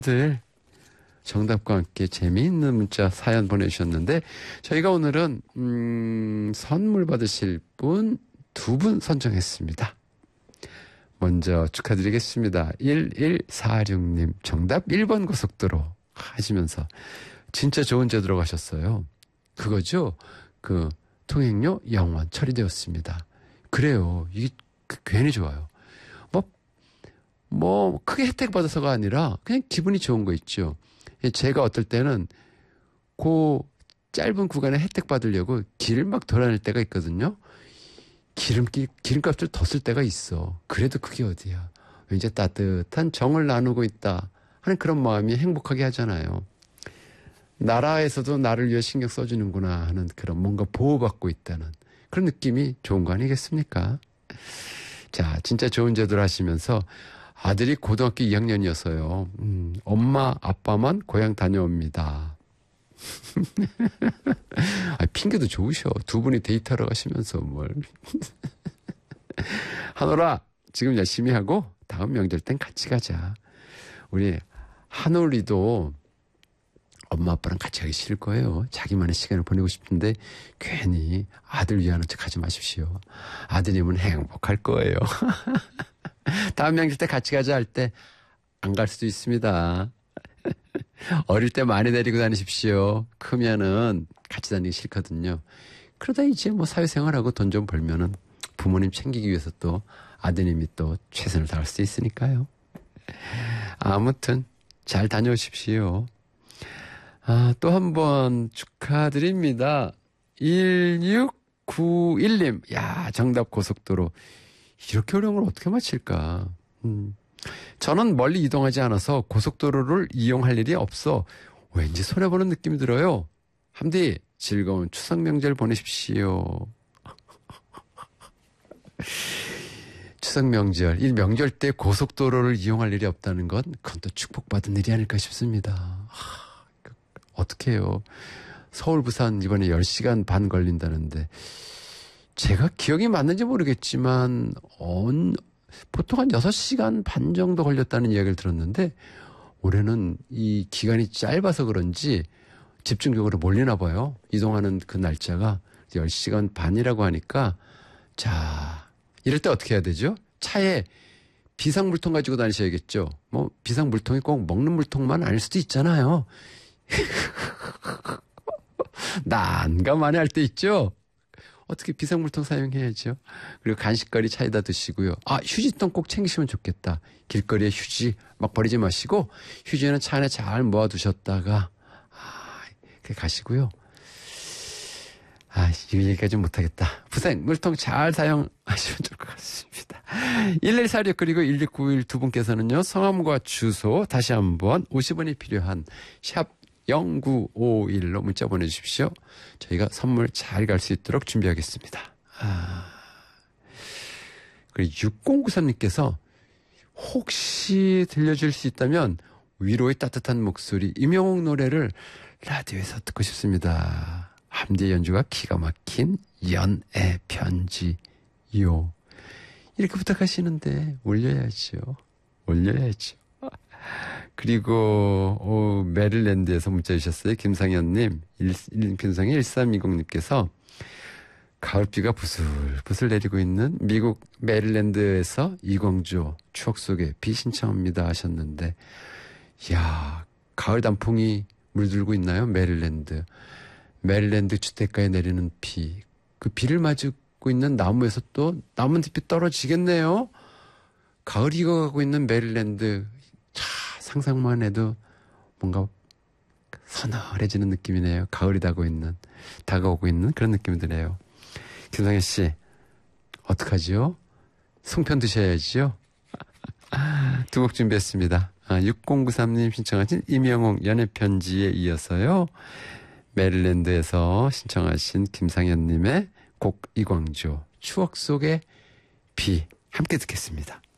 늘 정답과 함께 재미있는 문자 사연 보내주셨는데 저희가 오늘은 선물 받으실 분 2분 선정했습니다. 먼저 축하드리겠습니다. 1146님 정답 1번 고속도로 하시면서 진짜 좋은 제도로 가셨어요. 그거죠? 그 통행료 0원 처리되었습니다. 그래요. 이게 괜히 좋아요. 뭐 크게 혜택 받아서가 아니라 그냥 기분이 좋은 거 있죠. 제가 어떨 때는 그 짧은 구간에 혜택 받으려고 길을 막 돌아낼 때가 있거든요. 기름값을 더 쓸 때가 있어. 그래도 그게 어디야. 왠지 따뜻한 정을 나누고 있다 하는 그런 마음이 행복하게 하잖아요. 나라에서도 나를 위해 신경 써주는구나 하는 그런 뭔가 보호받고 있다는 그런 느낌이 좋은 거 아니겠습니까? 자, 진짜 좋은 제도를 하시면서 아들이 고등학교 2학년이었어요. 엄마, 아빠만 고향 다녀옵니다. 핑계도 좋으셔. 2분이 데이트하러 가시면서 뭘. 한올아, 지금 열심히 하고 다음 명절 땐 같이 가자. 우리 한올이도 엄마, 아빠랑 같이 하기 싫을 거예요. 자기만의 시간을 보내고 싶은데 괜히 아들 위하는 척 하지 마십시오. 아드님은 행복할 거예요. 다음 명절 때 같이 가자 할 때 안 갈 수도 있습니다. 어릴 때 많이 데리고 다니십시오. 크면은 같이 다니기 싫거든요. 그러다 이제 뭐 사회생활하고 돈 좀 벌면은 부모님 챙기기 위해서 또 아드님이 또 최선을 다할 수 있으니까요. 아무튼 잘 다녀오십시오. 또 한 번 축하드립니다. 1691님. 야, 정답 고속도로. 이렇게 어려운 걸 어떻게 맞힐까? 저는 멀리 이동하지 않아서 고속도로를 이용할 일이 없어 왠지 손해보는 느낌이 들어요. 함디, 즐거운 추석 명절 보내십시오. 추석 명절, 이 명절 때 고속도로를 이용할 일이 없다는 건 그건 또 축복받은 일이 아닐까 싶습니다. 어떻게 해요? 서울, 부산 이번에 10시간 반 걸린다는데 제가 기억이 맞는지 모르겠지만 보통 한 6시간 반 정도 걸렸다는 이야기를 들었는데 올해는 이 기간이 짧아서 그런지 집중적으로 몰리나 봐요. 이동하는 그 날짜가 10시간 반이라고 하니까 자, 이럴 때 어떻게 해야 되죠? 차에 비상물통 가지고 다니셔야겠죠. 뭐 비상물통이 꼭 먹는 물통만 아닐 수도 있잖아요. 난감하네 할 때 있죠. 어떻게 비상물통 사용해야죠. 그리고 간식거리 차에다 드시고요. 휴지통 꼭 챙기시면 좋겠다. 길거리에 휴지 막 버리지 마시고 휴지는 차 안에 잘 모아두셨다가 그렇게 가시고요. 이 얘기까지 못하겠다. 비상물통 잘 사용하시면 좋을 것 같습니다. 1146 그리고 1691 두 분께서는요. 성함과 주소 다시 한번 50원이 필요한 샵 0951로 문자 보내주십시오. 저희가 선물 잘 갈 수 있도록 준비하겠습니다. 그리고 6093님께서 혹시 들려줄 수 있다면 위로의 따뜻한 목소리 임영웅 노래를 라디오에서 듣고 싶습니다. 함대 연주가 기가 막힌 연애 편지요. 이렇게 부탁하시는데 올려야죠. 그리고 메릴랜드에서 문자 주셨어요. 김상현님, 김상현 1320님께서 가을비가 부슬부슬 내리고 있는 미국 메릴랜드에서 이광조 추억 속에 비 신청합니다 하셨는데 이야, 가을 단풍이 물들고 있나요? 메릴랜드 주택가에 내리는 비. 그 비를 맞고 있는 나무에서 또 나뭇잎이 떨어지겠네요. 가을이 익어가고 있는 메릴랜드. 상상만 해도 뭔가 서늘해지는 느낌이네요. 가을이 다가오고 있는 그런 느낌이 드네요. 김상현 씨, 어떡하지요? 송편 드셔야지요. 두 곡 준비했습니다. 6093님 신청하신 임영웅 연애편지에 이어서요. 메릴랜드에서 신청하신 김상현님의 곡 이광조 추억 속의 비 함께 듣겠습니다.